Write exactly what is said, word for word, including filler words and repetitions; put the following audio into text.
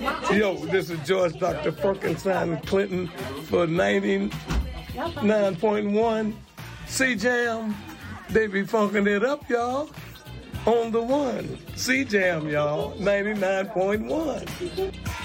Yo, this is George Doctor Funkenstein Clinton for ninety-nine point one C-Jam. They be funking it up, y'all. On the one. C-Jam, y'all. ninety-nine point one.